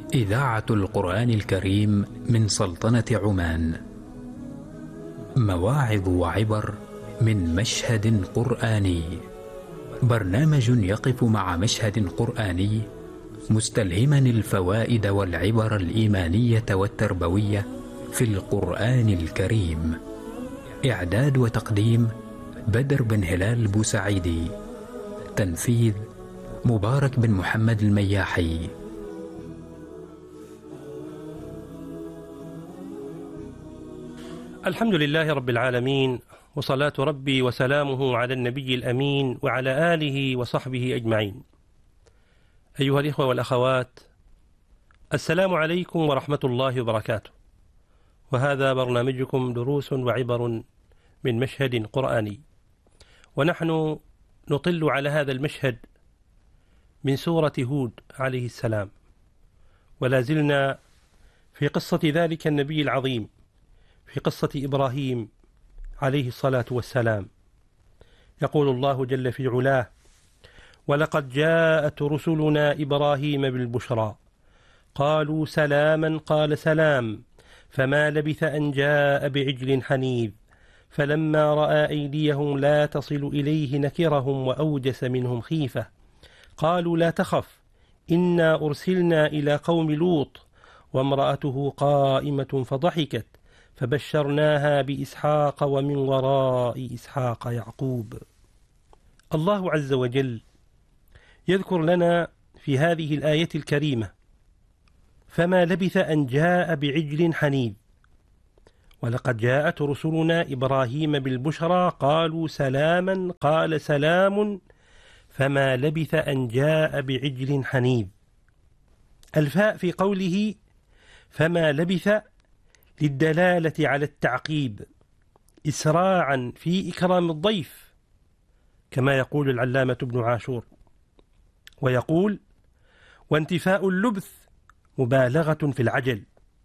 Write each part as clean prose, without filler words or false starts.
إذاعة القرآن الكريم من سلطنة عمان. مواعظ وعبر من مشهد قرآني. برنامج يقف مع مشهد قرآني مستلهما الفوائد والعبر الإيمانية والتربوية في القرآن الكريم. إعداد وتقديم بدر بن هلال بوسعيدي. تنفيذ مبارك بن محمد المياحي. الحمد لله رب العالمين، وصلاة ربي وسلامه على النبي الأمين وعلى آله وصحبه أجمعين. أيها الإخوة والأخوات، السلام عليكم ورحمة الله وبركاته، وهذا برنامجكم دروس وعبر من مشهد قرآني، ونحن نطل على هذا المشهد من سورة هود عليه السلام، ولا زلنا في قصة ذلك النبي العظيم، في قصة إبراهيم عليه الصلاة والسلام. يقول الله جل في علاه: ولقد جاءت رسلنا إبراهيم بالبشرى قالوا سلاما قال سلام فما لبث أن جاء بعجل حنيذ فلما رأى أيديهم لا تصل إليه نكرهم وأوجس منهم خيفة قالوا لا تخف إنا أرسلنا إلى قوم لوط وامرأته قائمة فضحكت فبشرناها بإسحاق ومن وراء إسحاق يعقوب. الله عز وجل يذكر لنا في هذه الآية الكريمة فما لبث أن جاء بعجل حنيذ. ولقد جاءت رسلنا إبراهيم بالبشرى قالوا سلاما قال سلام فما لبث أن جاء بعجل حنيذ. الفاء في قوله فما لبث للدلالة على التعقيب إسراعا في إكرام الضيف، كما يقول العلامة ابن عاشور، ويقول: وانتفاء اللبث مبالغة في العجل.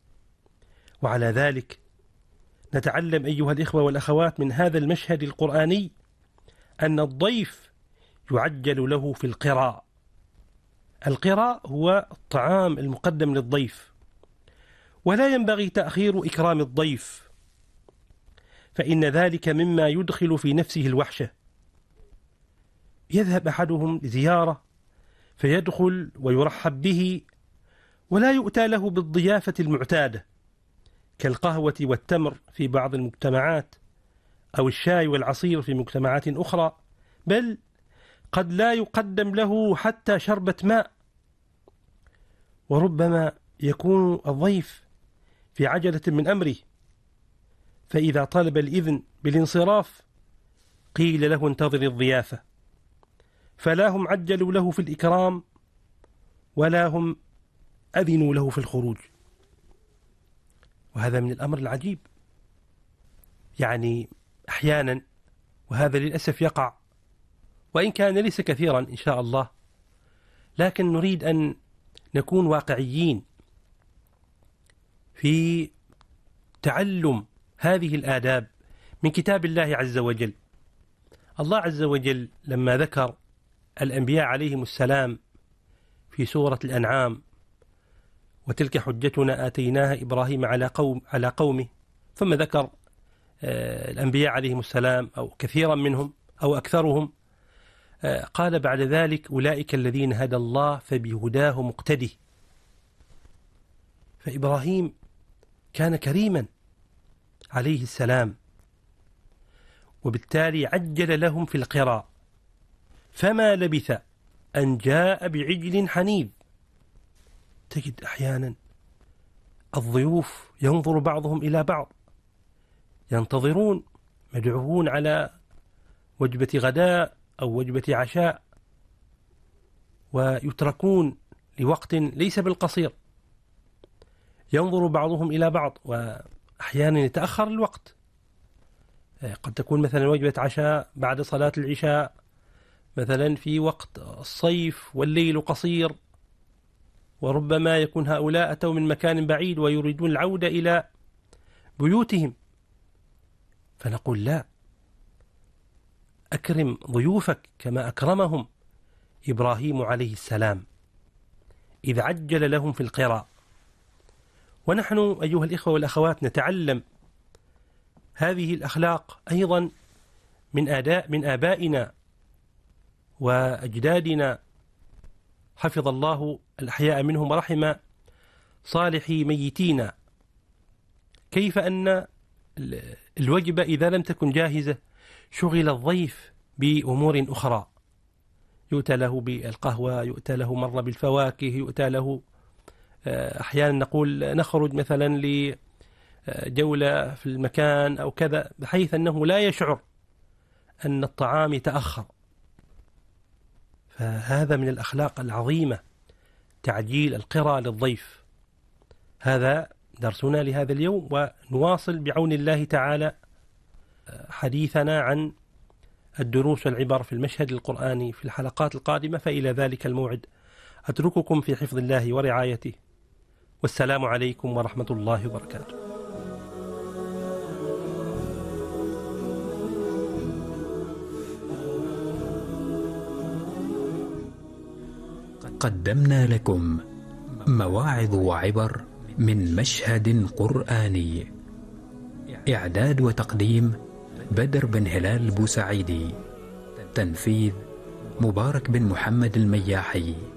وعلى ذلك نتعلم أيها الإخوة والأخوات من هذا المشهد القرآني أن الضيف يعجل له في القراء. القراء هو الطعام المقدم للضيف، ولا ينبغي تأخير إكرام الضيف، فإن ذلك مما يدخل في نفسه الوحشة. يذهب أحدهم لزيارة فيدخل ويرحب به ولا يؤتى له بالضيافة المعتادة كالقهوة والتمر في بعض المجتمعات، أو الشاي والعصير في مجتمعات أخرى، بل قد لا يقدم له حتى شربة ماء. وربما يكون الضيف في عجلة من أمره، فإذا طلب الإذن بالانصراف قيل له انتظر الضيافة، فلا هم عجلوا له في الإكرام ولا هم أذنوا له في الخروج. وهذا من الأمر العجيب، يعني أحيانا، وهذا للأسف يقع، وإن كان ليس كثيرا إن شاء الله، لكن نريد أن نكون واقعيين في تعلم هذه الآداب من كتاب الله عز وجل. الله عز وجل لما ذكر الأنبياء عليهم السلام في سورة الأنعام: وتلك حجتنا آتيناها إبراهيم على قومه، ثم ذكر الأنبياء عليهم السلام أو كثيرا منهم أو أكثرهم، قال بعد ذلك: أولئك الذين هدى الله فبهداه مقتده. فإبراهيم كان كريما عليه السلام، وبالتالي عجل لهم في القراء. فما لبث أن جاء بعجل حنيذ. تجد أحيانا الضيوف ينظر بعضهم إلى بعض، ينتظرون، مدعوون على وجبة غداء أو وجبة عشاء، ويتركون لوقت ليس بالقصير. ينظر بعضهم إلى بعض، وأحيانا يتأخر الوقت. قد تكون مثلا وجبة عشاء بعد صلاة العشاء، مثلا في وقت الصيف والليل قصير، وربما يكون هؤلاء أتوا من مكان بعيد ويريدون العودة إلى بيوتهم. فنقول: لا، أكرم ضيوفك كما أكرمهم إبراهيم عليه السلام إذ عجل لهم في القراء. ونحن أيها الإخوة والأخوات نتعلم هذه الأخلاق أيضا من آبائنا وأجدادنا حفظ الله الأحياء منهم ورحم صالحي ميتينا، كيف أن الوجبة إذا لم تكن جاهزة شغل الضيف بأمور أخرى، يؤتى له بالقهوة، يؤتى له مرة بالفواكه، يؤتى له أحيانا نقول نخرج مثلا لجولة في المكان أو كذا، بحيث أنه لا يشعر أن الطعام يتأخر. فهذا من الأخلاق العظيمة تعجيل القرى للضيف. هذا درسنا لهذا اليوم، ونواصل بعون الله تعالى حديثنا عن الدروس والعبر في المشهد القرآني في الحلقات القادمة. فإلى ذلك الموعد أترككم في حفظ الله ورعايته، والسلام عليكم ورحمة الله وبركاته. قدمنا لكم مواعظ وعبر من مشهد قرآني. إعداد وتقديم بدر بن هلال بوسعيدي. تنفيذ مبارك بن محمد المياحي.